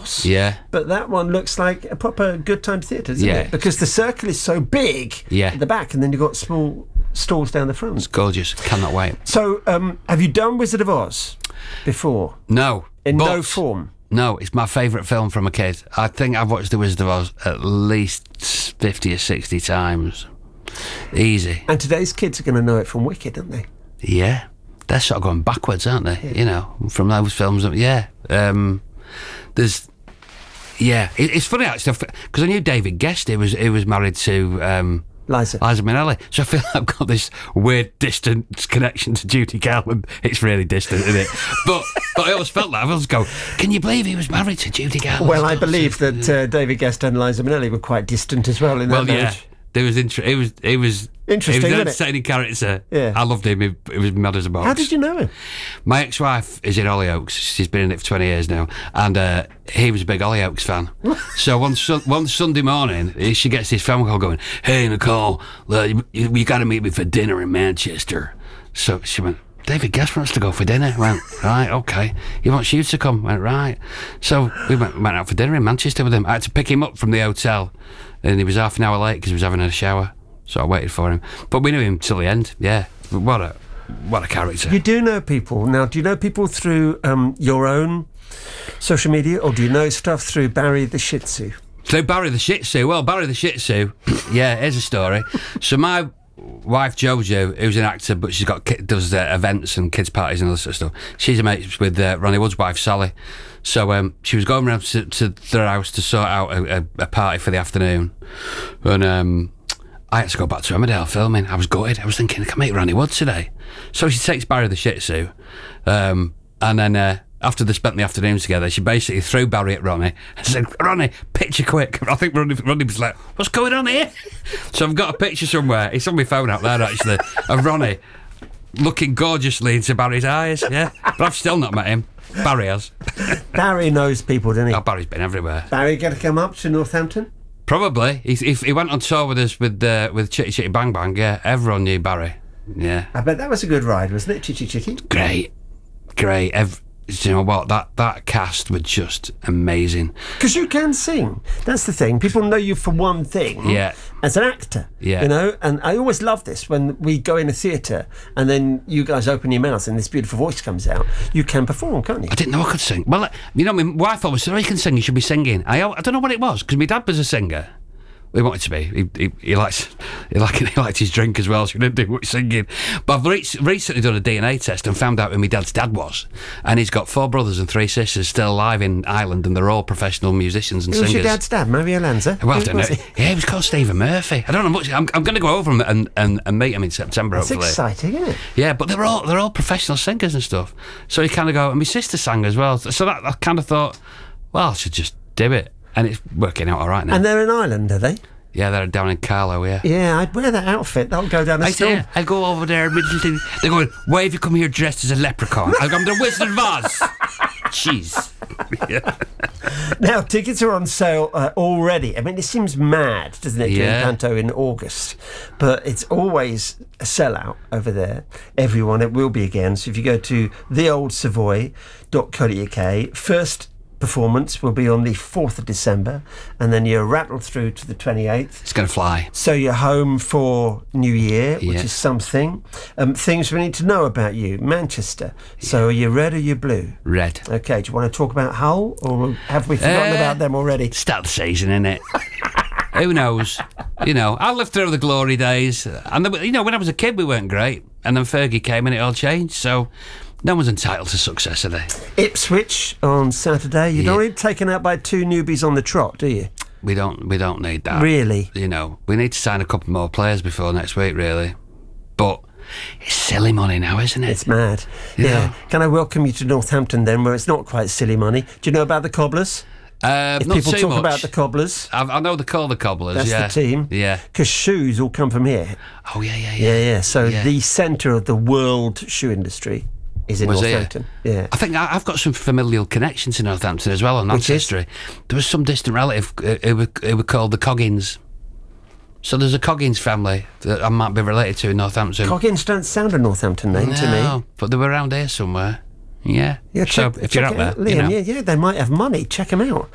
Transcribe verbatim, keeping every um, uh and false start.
Voss. Yeah. But that one looks like a proper good time theatre, doesn't Yeah. it? Because the circle is so big Yeah. at the back, and then you've got small stalls down the front. It's gorgeous. Cannot wait. So, um, have you done Wizard of Oz before? No. In but- no form? No, it's my favourite film from a kid. I think I've watched The Wizard of Oz at least fifty or sixty times. Easy. And today's kids are going to know it from Wicked, aren't they? Yeah. They're sort of going backwards, aren't they? Yeah. You know, from those films. Yeah. Um, there's... Yeah. It, it's funny, actually, because I knew David Guest. He was, he was married to... Um, Liza. Liza Minnelli. So I feel like I've got this weird distant connection to Judy Garland. It's really distant, isn't it? but but I always felt that. I always go, can you believe he was married to Judy Garland? Well, I believe that uh, David Guest and Liza Minnelli were quite distant as well in that Well, yeah. marriage. There was inter- it was it was Interesting, It was an wasn't it? entertaining character. Yeah. I loved him. He, he was mad as a box. How did you know him? My ex-wife is in Hollyoaks. She's been in it for twenty years now, and uh, he was a big Hollyoaks fan. So one sun- one Sunday morning, she gets this phone call going, "Hey Nicole, uh, you, you got to meet me for dinner in Manchester." So she went, "David Guest wants to go for dinner." I went, "Right, okay. He wants you to come." I went, "Right." So we went, went out for dinner in Manchester with him. I had to pick him up from the hotel, and he was half an hour late because he was having a shower. So I waited for him. But we knew him till the end. Yeah. What a what a character. You do know people. Now, do you know people through um, your own social media, or do you know stuff through Barry the Shih Tzu? So Barry the Shih Tzu. Well, Barry the Shih Tzu. Yeah, here's a story. So my wife Jojo, who's an actor, but she's got ki- does uh, events and kids parties and all this sort of stuff. She's a mate with uh, Ronnie Wood's wife Sally. So um, she was going around to, to their house to sort out a, a, a party for the afternoon, and um, I had to go back to Emmerdale filming. I was gutted. I was thinking, I can meet Ronnie Wood today. So she takes Barry the Shih Tzu, um, and then uh, after they spent the afternoon together, she basically threw Barry at Ronnie and said, "Ronnie, picture quick." I think Ronnie, Ronnie was like, "What's going on here?" So I've got a picture somewhere. It's on my phone out there, actually, of Ronnie looking gorgeously into Barry's eyes. Yeah, but I've still not met him. Barry has. Barry knows people, doesn't he? Oh, Barry's been everywhere. Barry going to come up to Northampton? Probably. He, he, he went on tour with us with uh, with Chitty Chitty Bang Bang. Yeah, everyone knew Barry. Yeah. I bet that was a good ride, wasn't it? Chitty Chitty. Great, great. Ev- you know what? That that cast were just amazing. Because you can sing. That's the thing. People know you for one thing. Yeah. As an actor. Yeah. You know, and I always love this when we go in a theatre and then you guys open your mouth and this beautiful voice comes out. You can perform, can't you? I didn't know I could sing. Well, you know, my wife always said, "Oh, you can sing. You should be singing." I I don't know what it was because my dad was a singer. He wanted to be. He, he, he likes he liked he liked his drink as well, so he didn't do much singing. But I've re- recently done a D N A test and found out who my dad's dad was, and he's got four brothers and three sisters still alive in Ireland, and they're all professional musicians and Who was singers. your dad's dad? Mario Lanza? Well, I Who don't know. was he? Yeah, he was called Stephen Murphy. I don't know much. I'm, I'm going to go over him and, and, and meet him in September. That's hopefully. exciting, isn't it? Yeah, but they're all they're all professional singers and stuff. So you kind of go, and my sister sang as well. So that I kind of thought, well, I should just do it, and it's working out all right now. And they're in Ireland, are they? Yeah, they're down in Carlow, yeah. Yeah, I'd wear that outfit. That'll go down a I storm. say, I go over there, Middleton. They're going, "Why have you come here dressed as a leprechaun?" I go, "I'm the Wizard of Oz." Jeez. Yeah. Now, tickets are on sale uh, already. I mean, it seems mad, doesn't it, doing Yeah. Panto in August? But it's always a sellout over there. Everyone, it will be again. So if you go to the old savoy dot co dot U K, first performance will be on the fourth of December, and then you're rattled through to the twenty-eighth. It's going to fly. So you're home for New Year, which Yeah. is something. Um, things we need to know about you. Manchester. So are you red or you blue? Red. Okay, do you want to talk about Hull, or have we forgotten Uh, about them already? Start the season, innit? Who knows? You know, I lived through the glory days. And, the, you know, when I was a kid, we weren't great. And then Fergie came and it all changed. So no one's entitled to success, are they? Ipswich on Saturday. You don't Yeah. get taken out by two newbies on the trot, do you? We don't, we don't need that. Really? You know, we need to sign a couple more players before next week, really. But it's silly money now, isn't it? It's mad. Yeah. Yeah. Can I welcome you to Northampton then, where it's not quite silly money? Do you know about the Cobblers? Uh, If not people too talk much. about the Cobblers, I, I know they call the Cobblers. that's yeah. the team. Yeah. Because shoes all come from here. Oh yeah, yeah, yeah. Yeah, yeah. So Yeah. the centre of the world shoe industry is in Was it? Northampton. Yeah. I think I- I've got some familial connections in Northampton as well on Which is? ancestry. There was some distant relative uh, who were, who were called the Coggins. So there's a Coggins family that I might be related to in Northampton. Coggins don't sound a Northampton name to me. No, but they were around here somewhere. Yeah. Yeah, so check, if check you're out it there, out, you Liam, know. yeah, yeah, they might have money. Check them out.